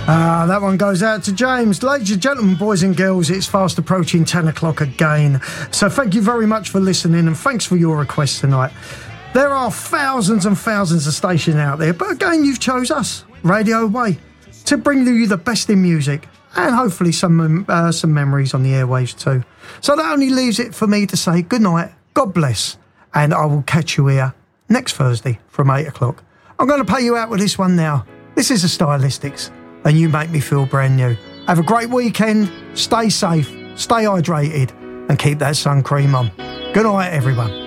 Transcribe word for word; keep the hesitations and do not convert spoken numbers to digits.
Ah, that one goes out to James. Ladies and gentlemen, boys and girls, it's fast approaching ten o'clock again. So thank you very much for listening, and thanks for your requests tonight. There are thousands and thousands of stations out there, but again, you've chose us, Radio Way, to bring you the best in music and hopefully some uh, some memories on the airwaves too. So that only leaves it for me to say good night, God bless, and I will catch you here next Thursday from eight o'clock. I'm going to pay you out with this one now. This is the Stylistics, and you make me feel brand new. Have a great weekend, stay safe, stay hydrated, and keep that sun cream on. Good night, everyone.